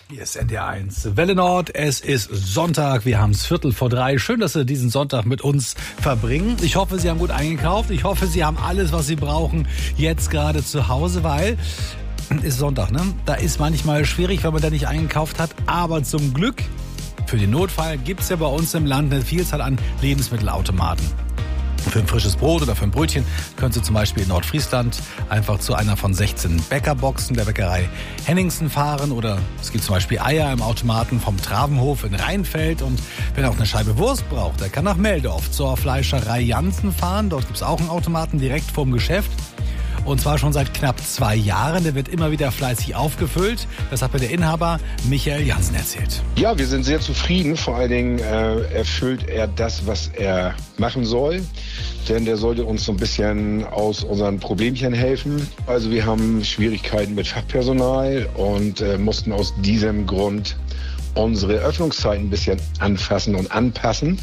Hier ist NDR1 Welle Nord. Es ist Sonntag. Wir haben es 2:45. Schön, dass Sie diesen Sonntag mit uns verbringen. Ich hoffe, Sie haben gut eingekauft. Ich hoffe, Sie haben alles, was Sie brauchen, jetzt gerade zu Hause, weil ist Sonntag, ne? Da ist manchmal schwierig, wenn man da nicht eingekauft hat. Aber zum Glück, für den Notfall, gibt's ja bei uns im Land eine Vielzahl an Lebensmittelautomaten. Für ein frisches Brot oder für ein Brötchen können Sie zum Beispiel in Nordfriesland einfach zu einer von 16 Bäckerboxen der Bäckerei Henningsen fahren. Oder es gibt zum Beispiel Eier im Automaten vom Travenhof in Rheinfeld. Und wer auch eine Scheibe Wurst braucht, der kann nach Meldorf zur Fleischerei Jansen fahren. Dort gibt's auch einen Automaten direkt vorm Geschäft. Und zwar schon seit knapp 2 Jahren. Der wird immer wieder fleißig aufgefüllt. Das hat mir der Inhaber Michael Jansen erzählt. Ja, wir sind sehr zufrieden. Vor allen Dingen erfüllt er das, was er machen soll. Denn der sollte uns so ein bisschen aus unseren Problemchen helfen. Also wir haben Schwierigkeiten mit Fachpersonal und mussten aus diesem Grund unsere Öffnungszeiten ein bisschen anfassen und anpassen.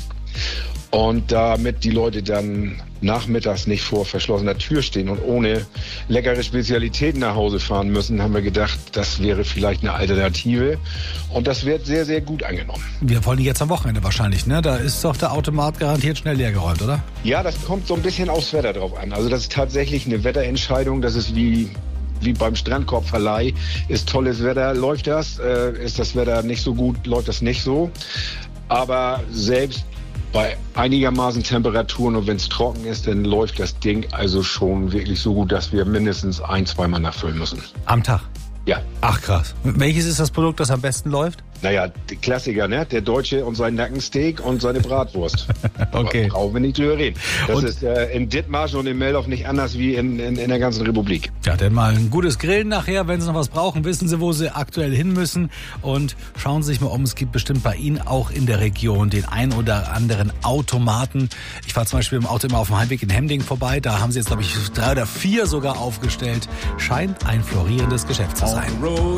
Und damit die Leute dann nachmittags nicht vor verschlossener Tür stehen und ohne leckere Spezialitäten nach Hause fahren müssen, haben wir gedacht, das wäre vielleicht eine Alternative. Und das wird sehr, sehr gut angenommen. Wir wollen jetzt am Wochenende wahrscheinlich, ne? Da ist doch der Automat garantiert schnell leergeräumt, oder? Ja, das kommt so ein bisschen aufs Wetter drauf an. Also das ist tatsächlich eine Wetterentscheidung. Das ist wie beim Strandkorbverleih. Ist tolles Wetter, läuft das. Ist das Wetter nicht so gut, läuft das nicht so. Aber selbst bei einigermaßen Temperaturen und wenn es trocken ist, dann läuft das Ding also schon wirklich so gut, dass wir mindestens 1-2 Mal nachfüllen müssen. Am Tag? Ja. Ach krass. Welches ist das Produkt, das am besten läuft? Naja, die Klassiker, ne? Der Deutsche und sein Nackensteak und seine Bratwurst. Okay. Aber brauchen wir nicht drüber reden. Das ist in Dithmarschen und in Meldorf nicht anders wie in der ganzen Republik. Ja, dann mal ein gutes Grillen nachher. Wenn Sie noch was brauchen, wissen Sie, wo Sie aktuell hin müssen. Und schauen Sie sich mal um. Es gibt bestimmt bei Ihnen auch in der Region den ein oder anderen Automaten. Ich war zum Beispiel im Auto immer auf dem Heimweg in Hemding vorbei. Da haben Sie jetzt, glaube ich, 3 oder 4 sogar aufgestellt. Scheint ein florierendes Geschäft zu sein.